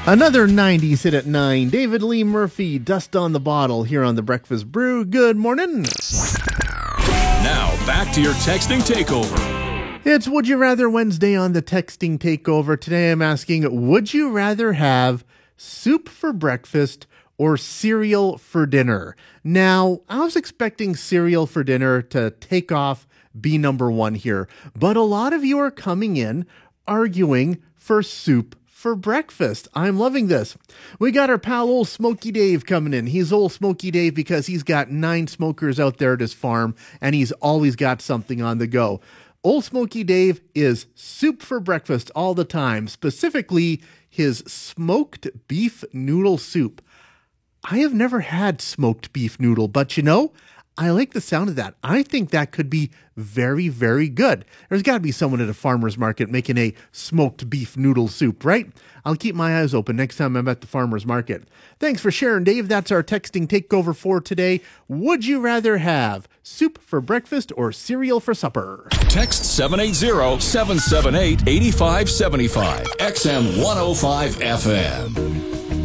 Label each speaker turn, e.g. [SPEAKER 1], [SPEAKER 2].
[SPEAKER 1] Another 90s hit at 9. David Lee Murphy, Dust on the Bottle, here on The Breakfast Brew. Good morning.
[SPEAKER 2] Now, back to your texting takeover.
[SPEAKER 1] It's Would You Rather Wednesday on the Texting Takeover. Today I'm asking, would you rather have soup for breakfast or cereal for dinner? Now, I was expecting cereal for dinner to take off, be number one here, but a lot of you are coming in arguing for soup for breakfast. I'm loving this. We got our pal Old Smoky Dave coming in. He's Old Smoky Dave because he's got 9 smokers out there at his farm and he's always got something on the go. Old Smoky Dave is soup for breakfast all the time, specifically his smoked beef noodle soup. I have never had smoked beef noodle, but you know, I like the sound of that. I think that could be very, very good. There's got to be someone at a farmer's market making a smoked beef noodle soup, right? I'll keep my eyes open next time I'm at the farmer's market. Thanks for sharing, Dave. That's our texting takeover for today. Would you rather have soup for breakfast or cereal for supper?
[SPEAKER 2] Text 780-778-8575. XM 105 FM.